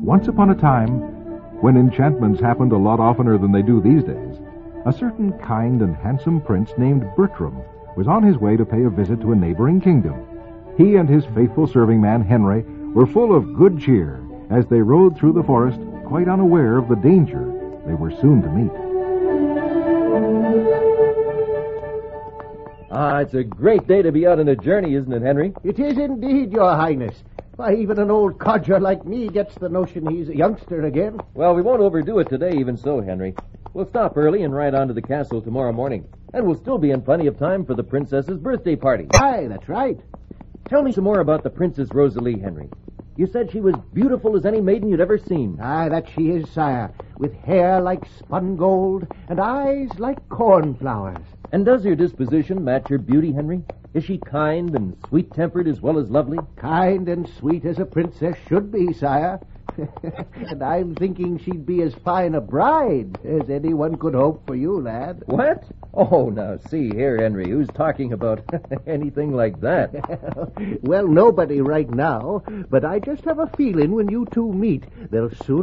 Once upon a time, when enchantments happened a lot oftener than they do these days, a certain kind and handsome prince named Bertram was on his way to pay a visit to a neighboring kingdom. He and his faithful serving man, Henry, were full of good cheer as they rode through the forest, quite unaware of the danger they were soon to meet. It's a great day to be out on a journey, isn't it, Henry? It is indeed, Your Highness. Why, even an old codger like me gets the notion he's a youngster again. Well, we won't overdo it today, even so, Henry. We'll stop early and ride on to the castle tomorrow morning. And we'll still be in plenty of time for the princess's birthday party. Aye, that's right. Tell me some more about the Princess Rosalie, Henry. You said she was beautiful as any maiden you'd ever seen. Aye, that she is, sire, with hair like spun gold and eyes like cornflowers. And does her disposition match her beauty, Henry? Is she kind and sweet-tempered as well as lovely? Kind and sweet as a princess should be, sire. And I'm thinking she'd be as fine a bride as anyone could hope for you, lad. What? Oh, now, see here, Henry. Who's talking about anything like that? Well, nobody right now, but I just have a feeling when you two meet, they'll soon